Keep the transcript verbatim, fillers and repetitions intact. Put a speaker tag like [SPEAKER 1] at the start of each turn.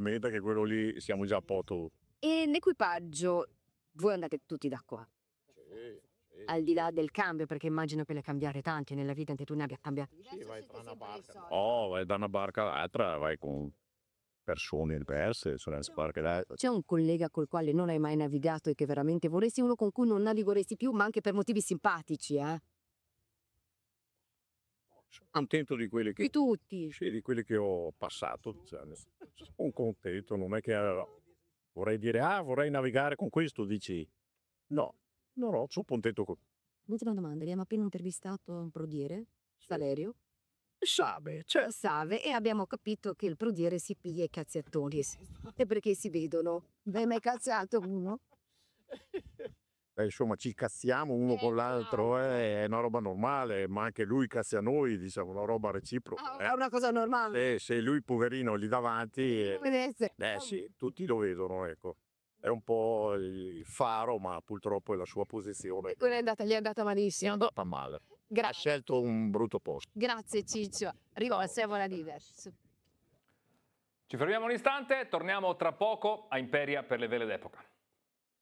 [SPEAKER 1] probabilmente che quello lì siamo già a posto.
[SPEAKER 2] E l'equipaggio, voi andate tutti da qua?
[SPEAKER 1] Sì, sì.
[SPEAKER 2] Al di là del cambio, perché immagino che le cambiare tanti nella vita, anche tu ne abbia cambiati.
[SPEAKER 1] Sì, vai tra una barca. Oh, vai da una barca all'altra, vai con persone diverse, sulla barca d'altra.
[SPEAKER 2] C'è un collega col quale non hai mai navigato e che veramente vorresti, uno con cui non navigheresti più, ma anche per motivi simpatici, eh?
[SPEAKER 1] Sono contento di quelli
[SPEAKER 2] Di
[SPEAKER 1] che,
[SPEAKER 2] tutti.
[SPEAKER 1] sì, di quelli che ho passato. Cioè, sono contento, non è che eh, vorrei dire, ah, vorrei navigare con questo, dici. No, no, no, sono contento con.
[SPEAKER 2] Ultima domanda, abbiamo appena intervistato un prodiere, Salerio,
[SPEAKER 1] Sabe, cioè,
[SPEAKER 2] Save, e abbiamo capito che il prodiere si piglia i cazziatoni. E perché si vedono? Hai mai cazziato uno?
[SPEAKER 1] eh, insomma, ci cazziamo uno con l'altro, eh, è una roba normale, ma anche lui cazzia noi, diciamo, una roba reciproca.
[SPEAKER 2] È
[SPEAKER 1] Eh.
[SPEAKER 2] una cosa normale.
[SPEAKER 1] Se, se lui, poverino, lì davanti, eh,
[SPEAKER 2] Vedete?
[SPEAKER 1] eh sì, tutti lo vedono, ecco. È un po' il faro, ma purtroppo è la sua posizione.
[SPEAKER 2] Quella è andata, gli è andata
[SPEAKER 1] È
[SPEAKER 2] malissimo.
[SPEAKER 1] andata male. Ha
[SPEAKER 2] Gra-
[SPEAKER 1] scelto un brutto posto.
[SPEAKER 2] grazie Ciccio. Rivolse a diverso.
[SPEAKER 3] Ci fermiamo un istante, torniamo tra poco a Imperia per le vele d'epoca.